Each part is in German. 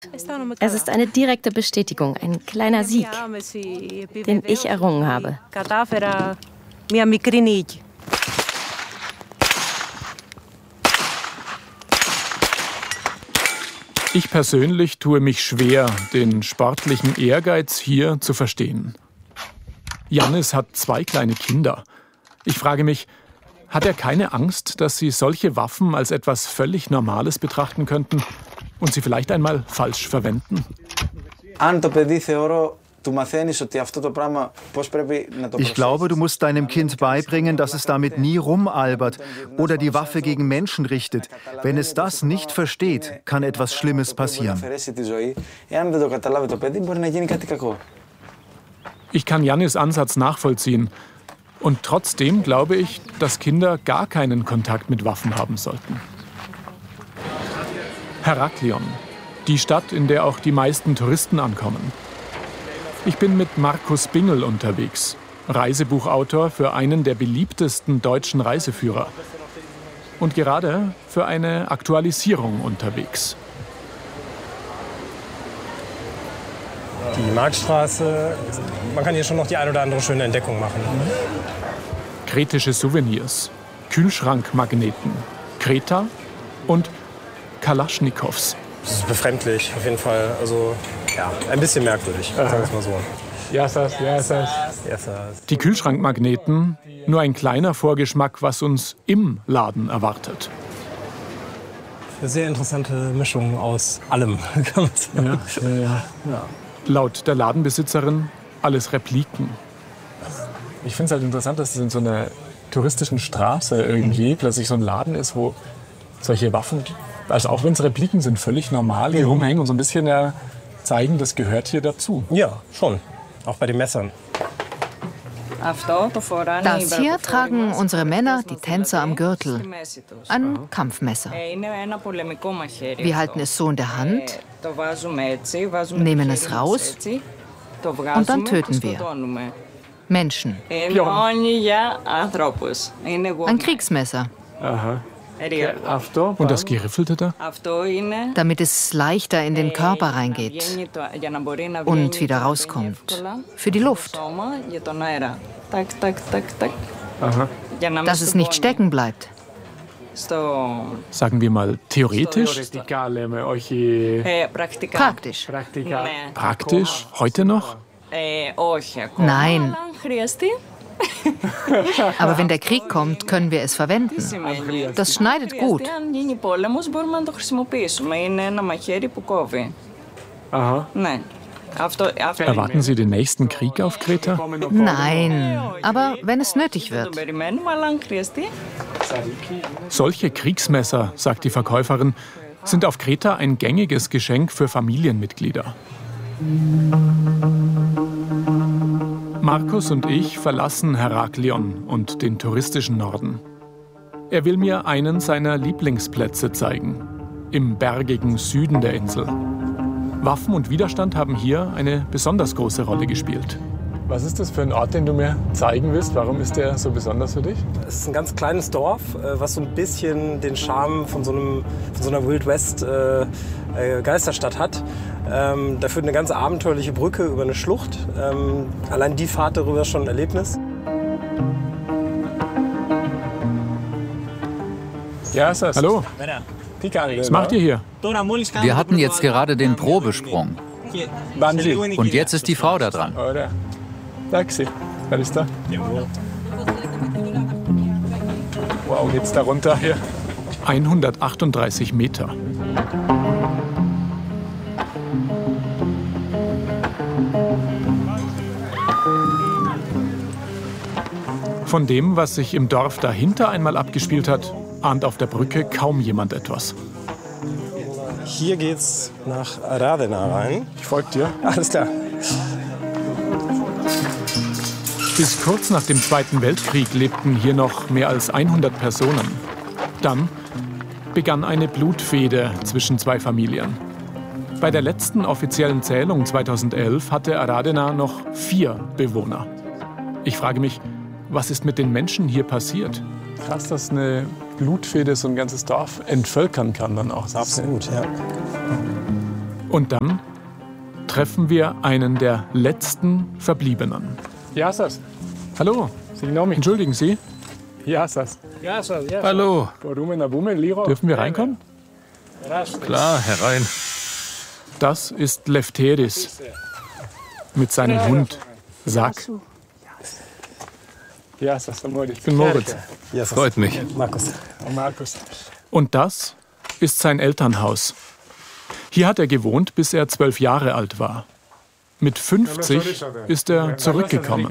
Es ist eine direkte Bestätigung, ein kleiner Sieg, den ich errungen habe. Ich persönlich tue mich schwer, den sportlichen Ehrgeiz hier zu verstehen. Jannis hat 2 kleine Kinder. Ich frage mich, hat er keine Angst, dass sie solche Waffen als etwas völlig Normales betrachten könnten und sie vielleicht einmal falsch verwenden? Ich glaube, du musst deinem Kind beibringen, dass es damit nie rumalbert oder die Waffe gegen Menschen richtet. Wenn es das nicht versteht, kann etwas Schlimmes passieren. Ich kann Jannis Ansatz nachvollziehen. Und trotzdem glaube ich, dass Kinder gar keinen Kontakt mit Waffen haben sollten. Heraklion, die Stadt, in der auch die meisten Touristen ankommen. Ich bin mit Markus Bingel unterwegs, Reisebuchautor für einen der beliebtesten deutschen Reiseführer. Und gerade für eine Aktualisierung unterwegs. Die Marktstraße, man kann hier schon noch die ein oder andere schöne Entdeckung machen. Kretische Souvenirs, Kühlschrankmagneten, Kreta und Kalaschnikows. Das ist befremdlich, auf jeden Fall. Also, ja, ein bisschen merkwürdig, sagen wir es mal so. Die Kühlschrankmagneten, nur ein kleiner Vorgeschmack, was uns im Laden erwartet. Eine sehr interessante Mischung aus allem, kann man sagen. Ja. Laut der Ladenbesitzerin alles Repliken. Ich finde es halt interessant, dass es in so einer touristischen Straße irgendwie plötzlich so ein Laden ist, wo solche Waffen, also auch wenn es Repliken sind, völlig normal hier rumhängen und so ein bisschen zeigen, das gehört hier dazu. Ja, schon. Auch bei den Messern. Das hier tragen unsere Männer, die Tänzer am Gürtel. Ein Kampfmesser. Wir halten es so in der Hand, nehmen es raus und dann töten wir Menschen. Ein Kriegsmesser. Aha. Und das Geriffelte da? Damit es leichter in den Körper reingeht und wieder rauskommt. Für die Luft. Aha. Dass es nicht stecken bleibt. Sagen wir mal theoretisch? Praktisch. Praktisch? Heute noch? Nein. Aber wenn der Krieg kommt, können wir es verwenden. Das schneidet gut. Aha. Erwarten Sie den nächsten Krieg auf Kreta? Nein, aber wenn es nötig wird. Solche Kriegsmesser, sagt die Verkäuferin, sind auf Kreta ein gängiges Geschenk für Familienmitglieder. Markus und ich verlassen Heraklion und den touristischen Norden. Er will mir einen seiner Lieblingsplätze zeigen, im bergigen Süden der Insel. Waffen und Widerstand haben hier eine besonders große Rolle gespielt. Was ist das für ein Ort, den du mir zeigen willst? Warum ist der so besonders für dich? Es ist ein ganz kleines Dorf, was so ein bisschen den Charme von so einer Wild West Geisterstadt hat. Da führt eine ganz abenteuerliche Brücke über eine Schlucht. Allein die Fahrt darüber ist schon ein Erlebnis. Ja, hallo. Was macht ihr hier? Wir hatten jetzt gerade den Probesprung. Und jetzt ist die Frau da dran. Wow, geht's da runter hier? 138 Meter. Von dem, was sich im Dorf dahinter einmal abgespielt hat, ahnt auf der Brücke kaum jemand etwas. Hier geht's nach Radenna rein. Ich folge dir. Alles klar. Bis kurz nach dem Zweiten Weltkrieg lebten hier noch mehr als 100 Personen. Dann begann eine Blutfehde zwischen 2 Familien. Bei der letzten offiziellen Zählung 2011 hatte Radenna noch 4 Bewohner. Ich frage mich, was ist mit den Menschen hier passiert? Krass, dass eine Blutfehde so ein ganzes Dorf entvölkern kann dann auch. Absolut, ja. Und dann treffen wir einen der letzten Verbliebenen. Yassas. Hallo, entschuldigen Sie, Yassas. Hallo. dürfen wir reinkommen? Klar, herein. Das ist Lefteris mit seinem Hund, Sack. Ich bin Moritz. Freut mich. Markus. Und das ist sein Elternhaus. Hier hat er gewohnt, bis er 12 Jahre alt war. Mit 50 ist er zurückgekommen.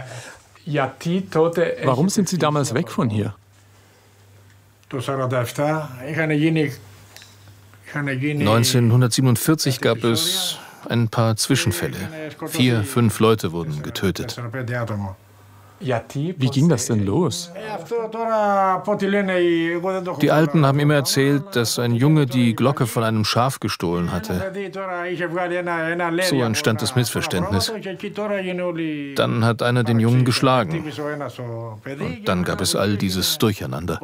Warum sind Sie damals weg von hier? 1947 gab es ein paar Zwischenfälle. 4, 5 Leute wurden getötet. Wie ging das denn los? Die Alten haben immer erzählt, dass ein Junge die Glocke von einem Schaf gestohlen hatte. So entstand das Missverständnis. Dann hat einer den Jungen geschlagen. Und dann gab es all dieses Durcheinander.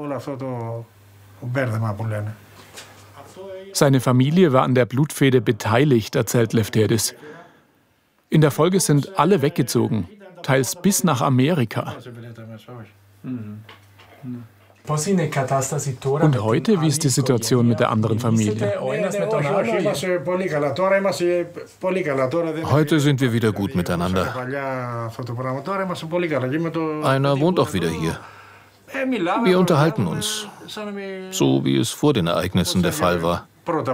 Seine Familie war an der Blutfehde beteiligt, erzählt Lefteris. In der Folge sind alle weggezogen, teils bis nach Amerika. Und heute, wie ist die Situation mit der anderen Familie? Heute sind wir wieder gut miteinander. Einer wohnt auch wieder hier. Wir unterhalten uns, so wie es vor den Ereignissen der Fall war.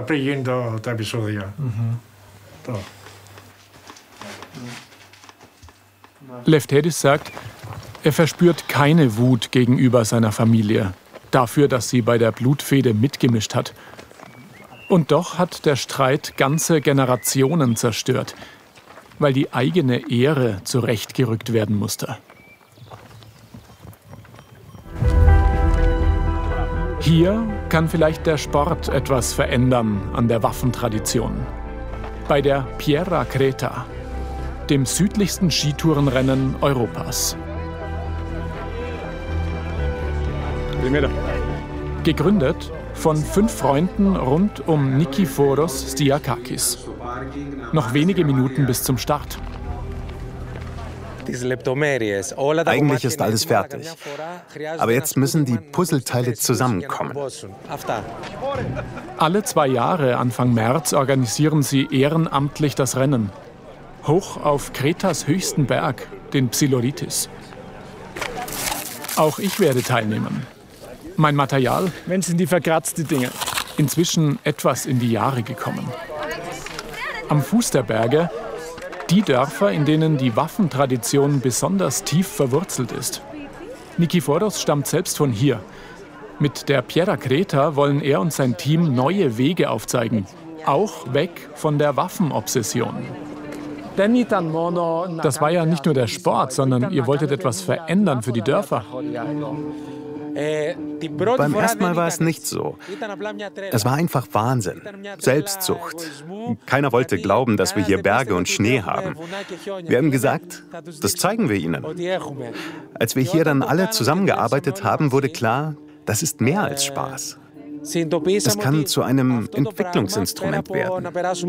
Lefteris sagt, er verspürt keine Wut gegenüber seiner Familie, dafür, dass sie bei der Blutfehde mitgemischt hat. Und doch hat der Streit ganze Generationen zerstört, weil die eigene Ehre zurechtgerückt werden musste. Hier kann vielleicht der Sport etwas verändern an der Waffentradition. Bei der Pierra Creta, dem südlichsten Skitourenrennen Europas. Gegründet von 5 Freunden rund um Nikiforos Stiakakis. Noch wenige Minuten bis zum Start. Eigentlich ist alles fertig. Aber jetzt müssen die Puzzleteile zusammenkommen. Alle 2 Jahre, Anfang März, organisieren sie ehrenamtlich das Rennen. Hoch auf Kretas höchsten Berg, den Psiloritis. Auch ich werde teilnehmen. Mein Material? Menschen, die verkratzte Dinge. Inzwischen etwas in die Jahre gekommen. Am Fuß der Berge die Dörfer, in denen die Waffentradition besonders tief verwurzelt ist. Nikiforos stammt selbst von hier. Mit der Pierra Creta wollen er und sein Team neue Wege aufzeigen. Auch weg von der Waffenobsession. Das war ja nicht nur der Sport, sondern ihr wolltet etwas verändern für die Dörfer. Beim ersten Mal war es nicht so. Es war einfach Wahnsinn. Selbstsucht. Keiner wollte glauben, dass wir hier Berge und Schnee haben. Wir haben gesagt, das zeigen wir ihnen. Als wir hier dann alle zusammengearbeitet haben, wurde klar, das ist mehr als Spaß. Es kann zu einem Entwicklungsinstrument werden.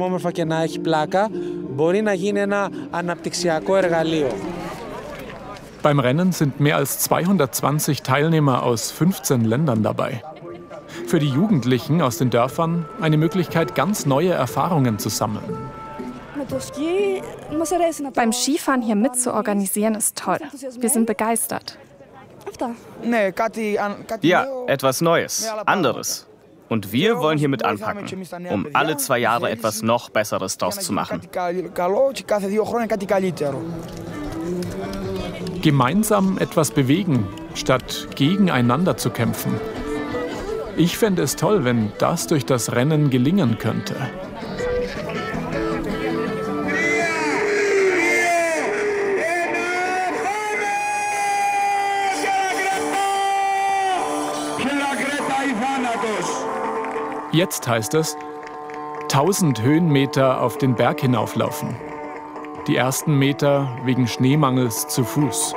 Beim Rennen sind mehr als 220 Teilnehmer aus 15 Ländern dabei. Für die Jugendlichen aus den Dörfern eine Möglichkeit, ganz neue Erfahrungen zu sammeln. Beim Skifahren hier mitzuorganisieren ist toll. Wir sind begeistert. Ja, etwas Neues, anderes. Und wir wollen hier mit anpacken, um alle 2 Jahre etwas noch Besseres draus zu machen. Gemeinsam etwas bewegen, statt gegeneinander zu kämpfen. Ich fände es toll, wenn das durch das Rennen gelingen könnte. Jetzt heißt es, 1000 Höhenmeter auf den Berg hinauflaufen. Die ersten Meter wegen Schneemangels zu Fuß.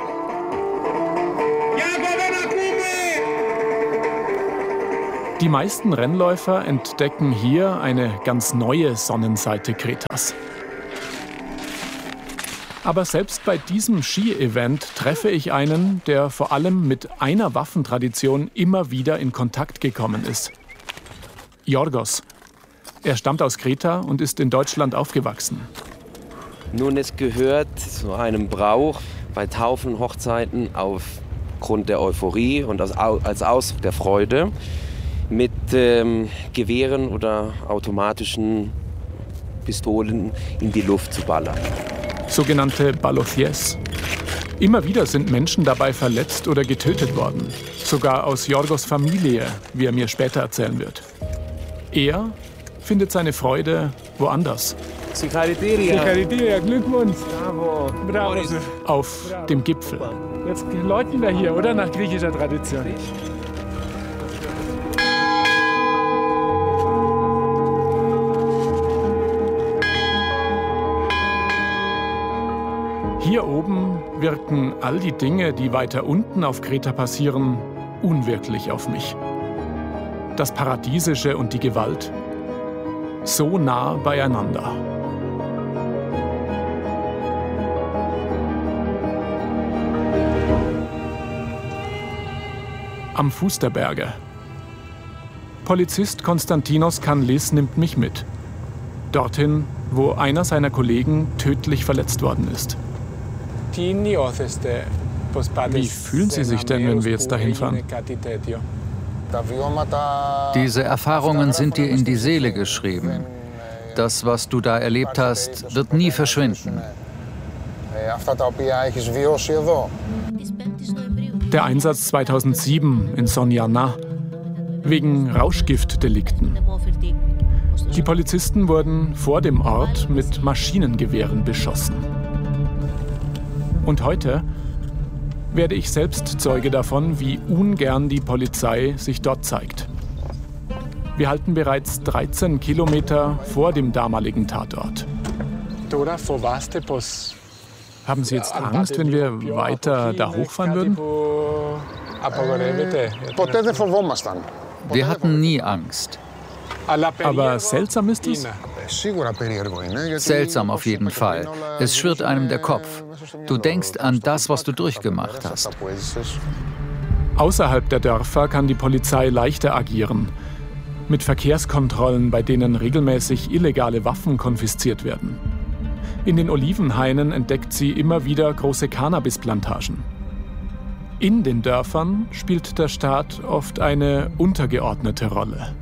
Die meisten Rennläufer entdecken hier eine ganz neue Sonnenseite Kretas. Aber selbst bei diesem Ski-Event treffe ich einen, der vor allem mit einer Waffentradition immer wieder in Kontakt gekommen ist. Yorgos. Er stammt aus Kreta und ist in Deutschland aufgewachsen. Nun, es gehört zu einem Brauch bei Taufen, Hochzeiten aufgrund der Euphorie und als Ausdruck der Freude mit Gewehren oder automatischen Pistolen in die Luft zu ballern. Sogenannte Balothies. Immer wieder sind Menschen dabei verletzt oder getötet worden. Sogar aus Yorgos Familie, wie er mir später erzählen wird. Er findet seine Freude woanders. Sikharitiria, Glückwunsch. Bravo. Auf dem Gipfel. Jetzt läuten wir hier, oder? Nach griechischer Tradition. Hier oben wirken all die Dinge, die weiter unten auf Kreta passieren, unwirklich auf mich. Das Paradiesische und die Gewalt, so nah beieinander. Am Fuß der Berge. Polizist Konstantinos Kanlis nimmt mich mit. Dorthin, wo einer seiner Kollegen tödlich verletzt worden ist. Wie fühlen Sie sich denn, wenn wir jetzt dahin fahren? Diese Erfahrungen sind dir in die Seele geschrieben. Das, was du da erlebt hast, wird nie verschwinden. Der Einsatz 2007 in Sonjana wegen Rauschgiftdelikten. Die Polizisten wurden vor dem Ort mit Maschinengewehren beschossen. Und heute werde ich selbst Zeuge davon, wie ungern die Polizei sich dort zeigt. Wir halten bereits 13 Kilometer vor dem damaligen Tatort. Haben Sie jetzt Angst, wenn wir weiter da hochfahren würden? Wir hatten nie Angst. Aber seltsam ist es? Seltsam auf jeden Fall. Es schwirrt einem der Kopf. Du denkst an das, was du durchgemacht hast. Außerhalb der Dörfer kann die Polizei leichter agieren. Mit Verkehrskontrollen, bei denen regelmäßig illegale Waffen konfisziert werden. In den Olivenhainen entdeckt sie immer wieder große Cannabisplantagen. In den Dörfern spielt der Staat oft eine untergeordnete Rolle.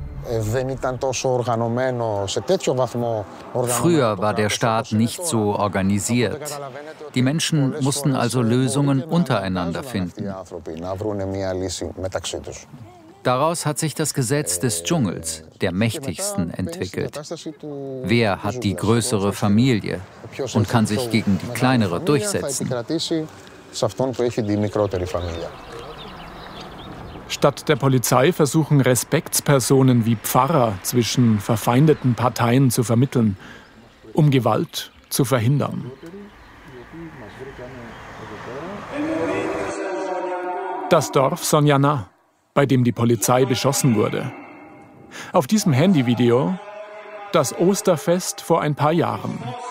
Früher war der Staat nicht so organisiert. Die Menschen mussten also Lösungen untereinander finden. Daraus hat sich das Gesetz des Dschungels, der Mächtigsten, entwickelt. Wer hat die größere Familie und kann sich gegen die kleinere durchsetzen? Statt der Polizei versuchen Respektspersonen wie Pfarrer zwischen verfeindeten Parteien zu vermitteln, um Gewalt zu verhindern. Das Dorf Sonjana, bei dem die Polizei beschossen wurde. Auf diesem Handyvideo das Osterfest vor ein paar Jahren.